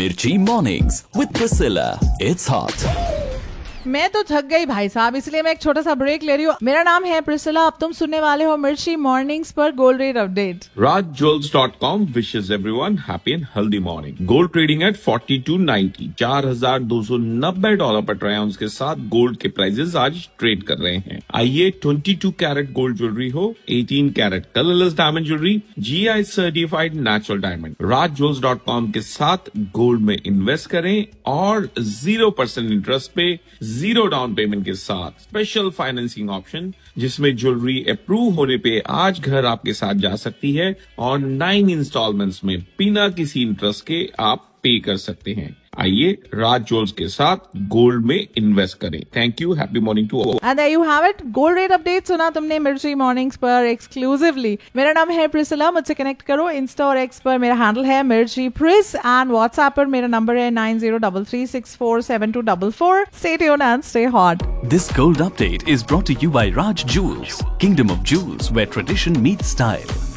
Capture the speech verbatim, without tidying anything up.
Mirchi Mornings with Priscilla. It's hot. मैं तो थक गई भाई साहब, इसलिए मैं एक छोटा सा ब्रेक ले रही हूँ। मेरा नाम है प्रिसिला, अब तुम सुनने वाले हो मिर्ची मॉर्निंग्स पर gold rate update. Raj Jewels dot com wishes everyone happy and healthy morning. Gold trading at forty-two ninety, चार हजार दो सौ नब्बे डॉलर पर ट्राई आउंस के साथ गोल्ड के प्राइसेस आज ट्रेड कर रहे हैं। आइए बाईस कैरेट गोल्ड ज्वेलरी हो, अठारह carat colourless diamond jewellery, GI certified natural diamond, Raj Jewels dot com के साथ गोल्ड में इन्वेस्ट करें और जीरो परसेंट इंटरेस्ट पे जीरो डाउन पेमेंट के साथ स्पेशल फाइनेंसिंग ऑप्शन, जिसमें ज्वेलरी अप्रूव होने पे आज घर आपके साथ जा सकती है और नाइन इंस्टॉलमेंट्स में बिना किसी इंटरेस्ट के आप पे कर सकते हैं। आइए राज ज्वेल्स के साथ गोल्ड में इन्वेस्ट करें। Thank you, happy morning to all. And there you have it, gold rate update सुना तुमने मिर्ची मॉर्निंग्स पर एक्सक्लूसिवली। मेरा नाम है प्रिसिला, मुझसे कनेक्ट करो इंस्टा और एक्स पर, मेरा हैंडल है मिर्ची प्रिस, एंड व्हाट्सएप पर मेरा नंबर है nine zero three three six four seven to four four. Stay tuned and stay hot. This gold update is brought to you by Raj Jewels, Kingdom of Jewels, where tradition meets style.